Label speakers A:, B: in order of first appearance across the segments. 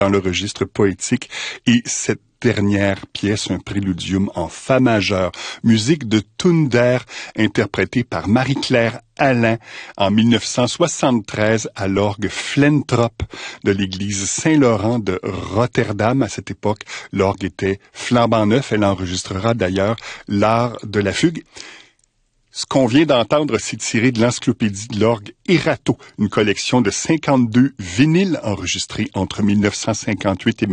A: dans le registre poétique et cette dernière pièce, un préludium en fa majeur, musique de Thunder, interprétée par Marie-Claire Alain en 1973 à l'orgue Flentrop de l'église Saint-Laurent de Rotterdam. À cette époque, l'orgue était flambant neuf. Elle enregistrera d'ailleurs l'art de la fugue. Ce qu'on vient d'entendre, c'est tiré de l'encyclopédie de l'orgue Erato, une collection de 52 vinyles enregistrés entre 1958 et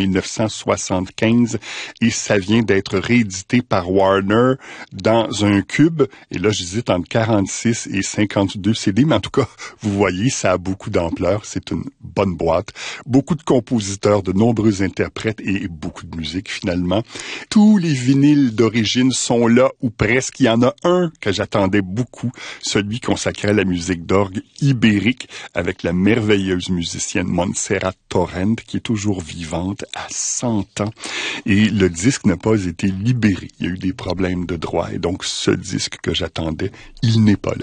A: 1975, et ça vient d'être réédité par Warner dans un cube, et là j'hésite entre 46 et 52 CD, mais en tout cas, vous voyez, ça a beaucoup d'ampleur, c'est une bonne boîte, beaucoup de compositeurs, de nombreux interprètes et beaucoup de musique finalement. Tous les vinyles d'origine sont là, ou presque. Il y en a un que j'attendais beaucoup, celui consacré à la musique d'orgue ibérique avec la merveilleuse musicienne Montserrat Torrent qui est toujours vivante à 100 ans. Et le disque n'a pas été libéré. Il y a eu des problèmes de droit et donc ce disque que j'attendais, il n'est pas là.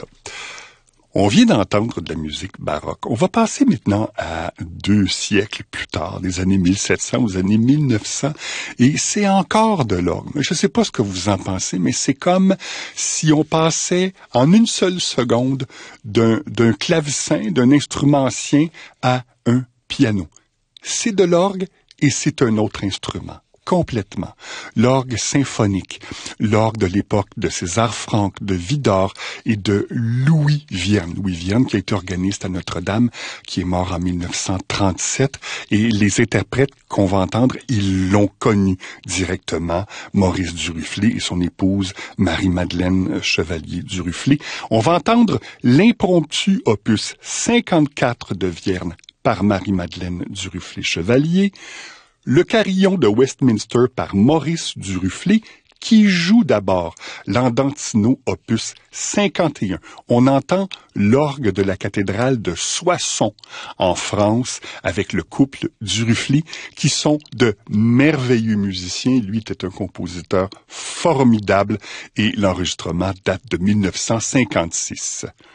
A: On vient d'entendre de la musique baroque. On va passer maintenant à 2 siècles plus tard, des années 1700 aux années 1900, et c'est encore de l'orgue. Je ne sais pas ce que vous en pensez, mais c'est comme si on passait en une seule seconde d'un clavecin, d'un instrument ancien à un piano. C'est de l'orgue et c'est un autre instrument. Complètement. L'orgue symphonique, l'orgue de l'époque de César Franck, de Widor et de Louis Vierne. Louis Vierne qui a été organiste à Notre-Dame, qui est mort en 1937. Et les interprètes qu'on va entendre, ils l'ont connu directement. Maurice Duruflé et son épouse Marie-Madeleine Chevalier-Duruflé. On va entendre l'impromptu opus 54 de Vierne par Marie-Madeleine Duruflé-Chevalier, le carillon de Westminster par Maurice Duruflé, qui joue d'abord l'Andantino opus 51. On entend l'orgue de la cathédrale de Soissons en France avec le couple Duruflé qui sont de merveilleux musiciens. Lui était un compositeur formidable et l'enregistrement date de 1956.